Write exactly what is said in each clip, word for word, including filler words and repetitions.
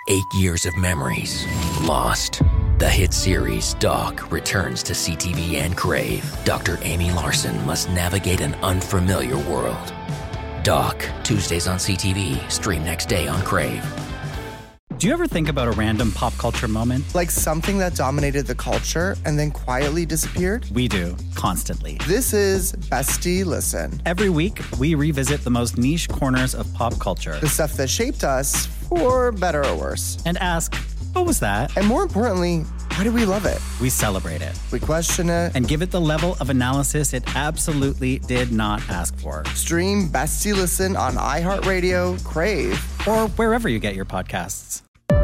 Eight years of memories lost. The hit series Doc returns to C T V and Crave. Doctor Amy Larson must navigate an unfamiliar world. Doc, Tuesdays on C T V, stream next day on Crave. Do you ever think about a random pop culture moment? Like something that dominated the culture and then quietly disappeared? We do, constantly. This is Bestie Listen. Every week, we revisit the most niche corners of pop culture. The stuff that shaped us, for better or worse. And ask, what was that? And more importantly, why do we love it? We celebrate it. We question it. And give it the level of analysis it absolutely did not ask for. Stream Bestie Listen on iHeartRadio, Crave, or wherever you get your podcasts.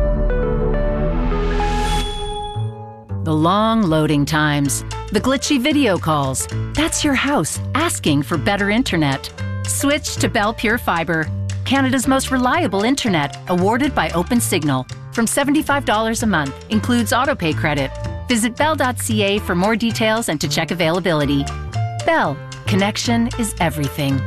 The long loading times, the glitchy video calls. That's your house asking for better internet. Switch to Bell Pure Fiber, Canada's most reliable internet, awarded by OpenSignal. From seventy-five dollars a month, includes autopay credit. Visit bell dot c a for more details and to check availability. Bell, connection is everything.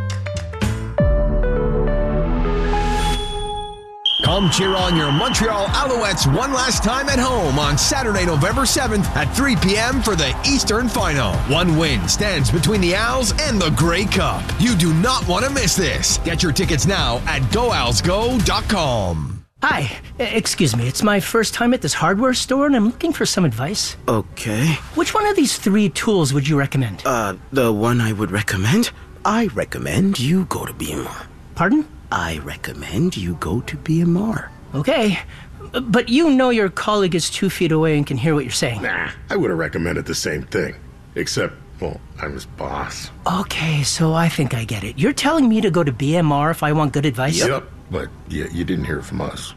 Come cheer on your Montreal Alouettes one last time at home on Saturday, November seventh at three p.m. for the Eastern Final. One win stands between the Owls and the Grey Cup. You do not want to miss this. Get your tickets now at go owls go dot com. Hi, excuse me. It's my first time at this hardware store and I'm looking for some advice. Okay. Which one of these three tools would you recommend? Uh, the one I would recommend? I recommend you go to B M R. Pardon? I recommend you go to B M R. Okay, but you know your colleague is two feet away and can hear what you're saying. Nah, I would have recommended the same thing. Except, well, I'm his boss. Okay, so I think I get it. You're telling me to go to B M R if I want good advice? Yep, but you, you didn't hear it from us.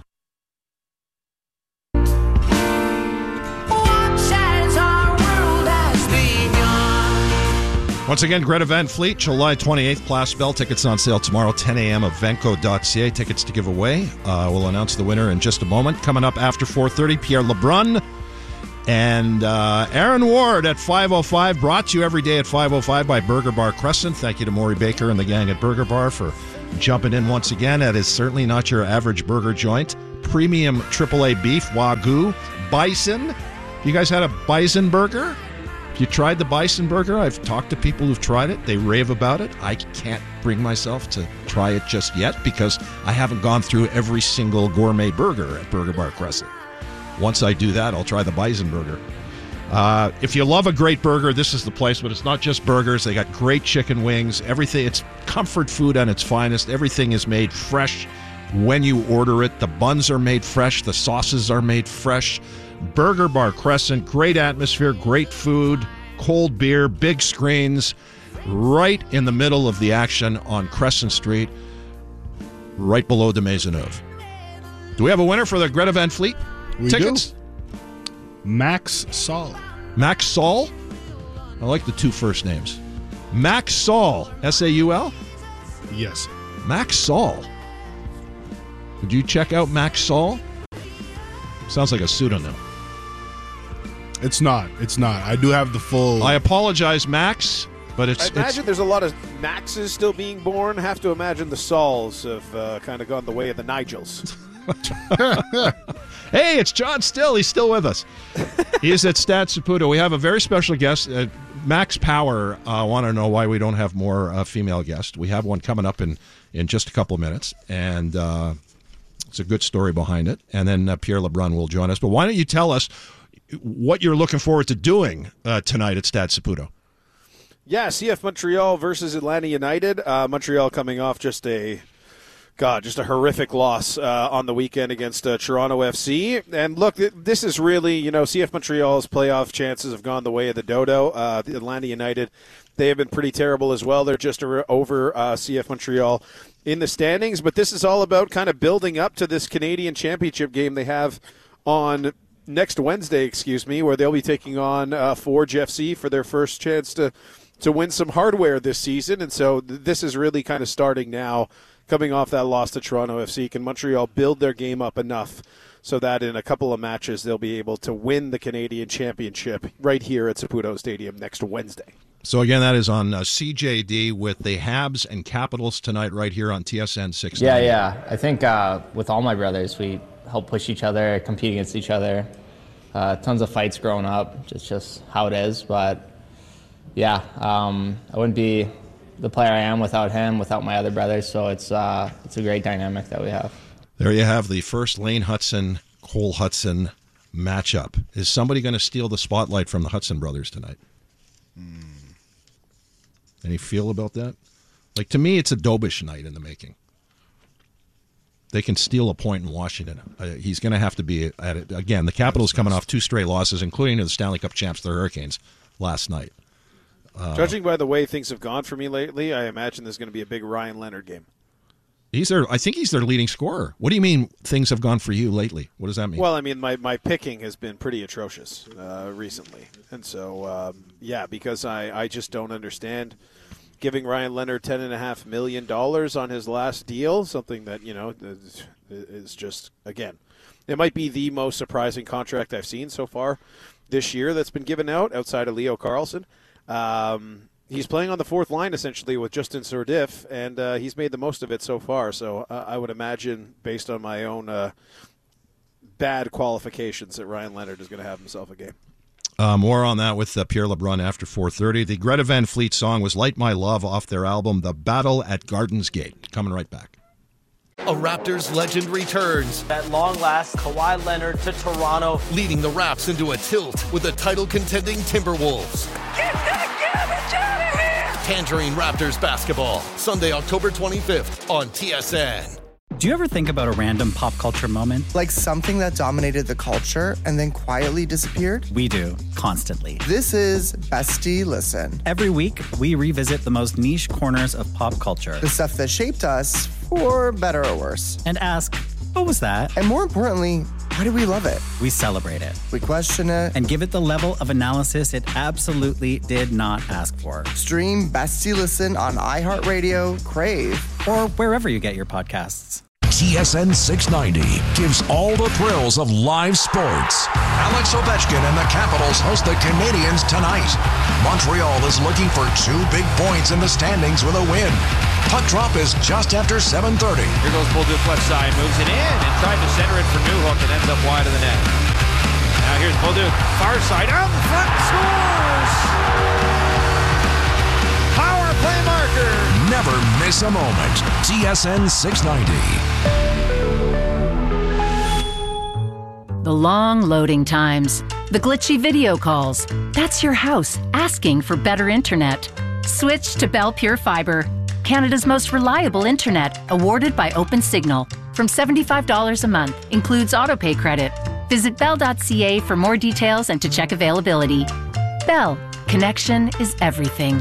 Once again, Greta Van Fleet, July twenty-eighth, Place Bell. Tickets on sale tomorrow, ten a.m. of venco dot c a. Tickets to give away. Uh, we'll announce the winner in just a moment. Coming up after four thirty, Pierre LeBrun and uh, Aaron Ward at five oh five. Brought to you every day at five oh five by Burger Bar Crescent. Thank you to Maury Baker and the gang at Burger Bar for jumping in once again. That is certainly not your average burger joint. Premium triple A beef, Wagyu, bison. You guys had a bison burger? If you tried the bison burger, I've talked to people who've tried it. They rave about it. I can't bring myself to try it just yet because I haven't gone through every single gourmet burger at Burger Bar Crescent. Once I do that, I'll try the bison burger. Uh, if you love a great burger, this is the place, but it's not just burgers. They got great chicken wings, everything. It's comfort food at its finest. Everything is made fresh when you order it. The buns are made fresh. The sauces are made fresh. Burger Bar Crescent, great atmosphere, great food, cold beer, big screens, right in the middle of the action on Crescent Street, right below the Maisonneuve. Do we have a winner for the Greta Van Fleet we tickets? Do. Max Saul. Max Saul? I like the two first names. Max Saul, S A U L? Yes. Max Saul. Would you check out Max Saul? Sounds like a pseudonym. It's not. It's not. I do have the full... I apologize, Max, but it's... I imagine it's... there's a lot of Maxes still being born. Have to imagine the Sauls have uh, kind of gone the way of the Nigels. Hey, it's John Still. He's still with us. He is at Stats Saputo. We have a very special guest. Uh, Max Power uh, want to know why we don't have more uh, female guests. We have one coming up in, in just a couple of minutes, and uh, it's a good story behind it. And then uh, Pierre LeBrun will join us. But why don't you tell us what you're looking forward to doing uh, tonight at Stade Saputo? Yeah, C F Montreal versus Atlanta United. Uh, Montreal coming off just a, God, just a horrific loss uh, on the weekend against uh, Toronto F C. And look, this is really, you know, C F Montreal's playoff chances have gone the way of the dodo. Uh, the Atlanta United, they have been pretty terrible as well. They're just over uh, C F Montreal in the standings. But this is all about kind of building up to this Canadian Championship game they have on next Wednesday, excuse me, where they'll be taking on uh, Forge F C for their first chance to to win some hardware this season. And so th- this is really kind of starting now, coming off that loss to Toronto F C. Can Montreal build their game up enough so that in a couple of matches they'll be able to win the Canadian Championship right here at Saputo Stadium next Wednesday? So again, that is on uh, C J D with the Habs and Capitals tonight right here on T S N six ninety. Yeah, yeah. I think uh, with all my brothers, we help push each other, compete against each other. Uh, tons of fights growing up, just just how it is. But yeah, um, I wouldn't be the player I am without him, without my other brothers. So it's uh, it's a great dynamic that we have. There you have the first Lane Hutson, Cole Hutson matchup. Is somebody going to steal the spotlight from the Hutson brothers tonight? Hmm. Any feel about that? Like, to me, it's a Dobish night in the making. They can steal a point in Washington. Uh, he's going to have to be at it. Again, the Capitals coming off two straight losses, including to the Stanley Cup champs, the Hurricanes, last night. Uh, Judging by the way things have gone for me lately, I imagine there's going to be a big Ryan Leonard game. He's their, I think he's their leading scorer. What do you mean things have gone for you lately? What does that mean? Well, I mean, my, my picking has been pretty atrocious uh, recently. And so, um, yeah, because I, I just don't understand giving Ryan Leonard ten point five million dollars on his last deal, something that, you know, is just, again, it might be the most surprising contract I've seen so far this year that's been given out outside of Leo Carlsson. Um, he's playing on the fourth line, essentially, with Justin Sourdif, and uh, he's made the most of it so far. So uh, I would imagine, based on my own uh, bad qualifications, that Ryan Leonard is going to have himself a game. Uh, more on that with uh, Pierre LeBrun after four thirty. The Greta Van Fleet song was Light My Love off their album The Battle at Gardens Gate. Coming right back. A Raptors legend returns. At long last, Kawhi Leonard to Toronto. Leading the Raps into a tilt with the title-contending Timberwolves. Get that garbage out of here! Tangerine Raptors basketball, Sunday, October twenty-fifth on T S N. Do you ever think about a random pop culture moment? Like something that dominated the culture and then quietly disappeared? We do, constantly. This is Bestie Listen. Every week, we revisit the most niche corners of pop culture. The stuff that shaped us, for better or worse. And ask, what was that? And more importantly, why do we love it? We celebrate it. We question it. And give it the level of analysis it absolutely did not ask for. Stream Bestie Listen on iHeartRadio, Crave, or wherever you get your podcasts. T S N six ninety gives all the thrills of live sports. Alex Ovechkin and the Capitals host the Canadiens tonight. Montreal is looking for two big points in the standings with a win. Puck drop is just after seven thirty. Here goes Bolduc left side, moves it in and tried to center it for Newhook and ends up wide of the net. Now here's Bolduc, far side, out in front, scores! Power play marker! Never miss a moment. T S N six ninety. The long loading times, the glitchy video calls. That's your house asking for better internet. Switch to Bell Pure Fiber, Canada's most reliable internet, awarded by OpenSignal. From seventy-five dollars a month, includes autopay credit. Visit bell dot c a for more details and to check availability. Bell, connection is everything.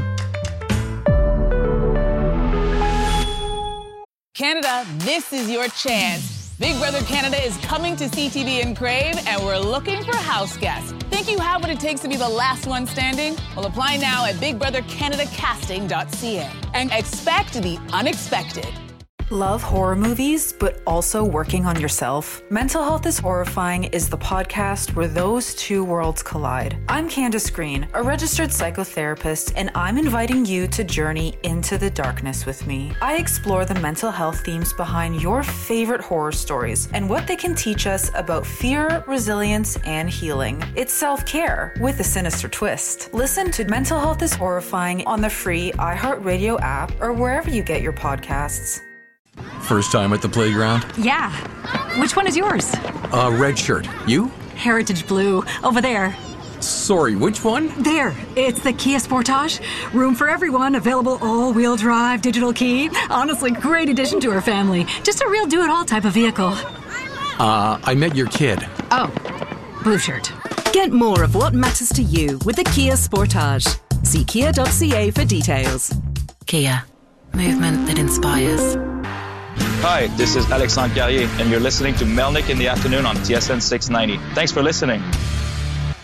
Canada, this is your chance. Big Brother Canada is coming to C T V and Crave, and we're looking for house guests. Think you have what it takes to be the last one standing? Well, apply now at big brother canada casting dot c a and expect the unexpected. Love horror movies, but also working on yourself? Mental Health is Horrifying is the podcast where those two worlds collide. I'm Candace Green, a registered psychotherapist, and I'm inviting you to journey into the darkness with me. I explore the mental health themes behind your favorite horror stories and what they can teach us about fear, resilience, and healing. It's self-care with a sinister twist. Listen to Mental Health is Horrifying on the free iHeartRadio app or wherever you get your podcasts. First time at the playground? Yeah. Which one is yours? Uh, red shirt. You? Heritage Blue. Over there. Sorry, which one? There. It's the Kia Sportage. Room for everyone. Available all-wheel drive, digital key. Honestly, great addition to our family. Just a real do-it-all type of vehicle. Uh, I met your kid. Oh. Blue shirt. Get more of what matters to you with the Kia Sportage. See kia dot c a for details. Kia. Movement that inspires. Hi, this is Alexandre Carrier, and you're listening to Melnick in the Afternoon on T S N six ninety. Thanks for listening.